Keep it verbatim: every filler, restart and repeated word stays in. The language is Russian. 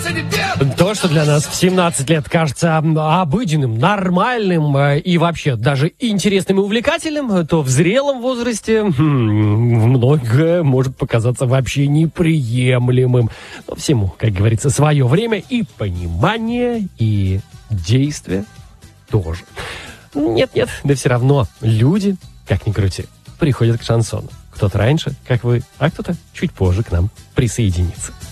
То, что для нас в семнадцать лет кажется обыденным, нормальным и вообще даже интересным и увлекательным, то в зрелом возрасте хм, многое может показаться вообще неприемлемым. Но всему, как говорится, свое время и понимание, и действие тоже. Нет-нет, да все равно люди, как ни крути, приходят к шансону. Кто-то раньше, как вы, а кто-то чуть позже к нам присоединится.